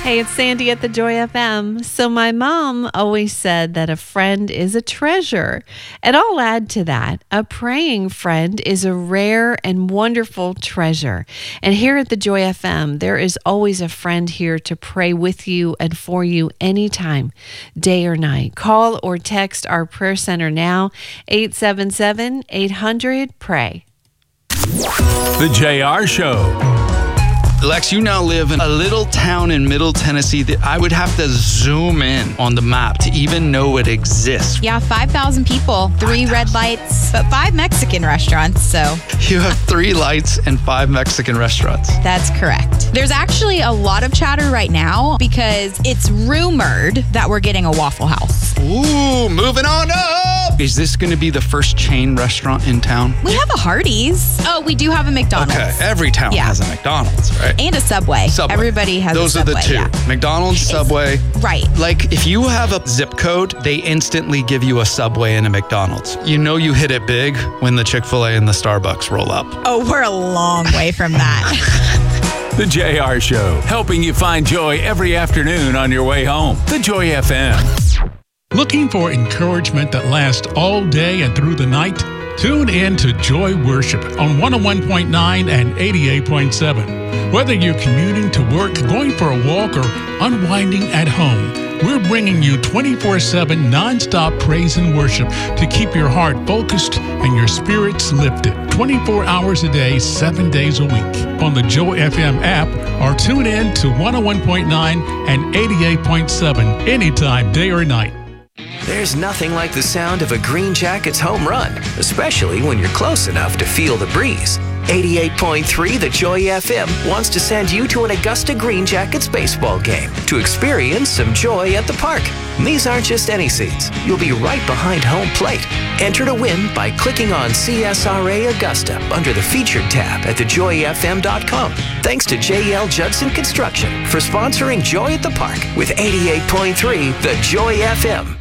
Hey, it's Sandy at the Joy FM. So my mom always said that a friend is a treasure. And I'll add to that, a praying friend is a rare and wonderful treasure. And here at the Joy FM, there is always a friend here to pray with you and for you anytime, day or night. Call or text our prayer center now, 877-800-PRAY. The JR Show. Lex, you now live in a little town in Middle Tennessee that I would have to zoom in on the map to even know it exists. Yeah, 5,000 people, 3 red lights, but 5 Mexican restaurants, so. You have 3 lights and 5 Mexican restaurants. That's correct. There's actually a lot of chatter right now because it's rumored that we're getting a Waffle House. Ooh, moving on up! Is this going to be the first chain restaurant in town? We have a Hardee's. Oh, we do have a McDonald's. Okay, every town has a McDonald's, right? And a Subway. Everybody has Those a Subway. Those are the 2. Yeah. McDonald's, Subway. Right. Like, if you have a zip code, they instantly give you a Subway and a McDonald's. You know you hit it big when the Chick-fil-A and the Starbucks roll up. Oh, we're a long way from that. The JR Show, helping you find joy every afternoon on your way home. The Joy FM. Looking for encouragement that lasts all day and through the night? Tune in to Joy Worship on 101.9 and 88.7. Whether you're commuting to work, going for a walk, or unwinding at home, we're bringing you 24/7 nonstop praise and worship to keep your heart focused and your spirits lifted. 24 hours a day, 7 days a week. On the Joy FM app, or tune in to 101.9 and 88.7 anytime, day or night. There's nothing like the sound of a Green Jackets home run, especially when you're close enough to feel the breeze. 88.3 The Joy FM wants to send you to an Augusta Green Jackets baseball game to experience some joy at the park. And these aren't just any seats. You'll be right behind home plate. Enter to win by clicking on CSRA Augusta under the Featured tab at thejoyfm.com. Thanks to JL Judson Construction for sponsoring Joy at the Park with 88.3 The Joy FM.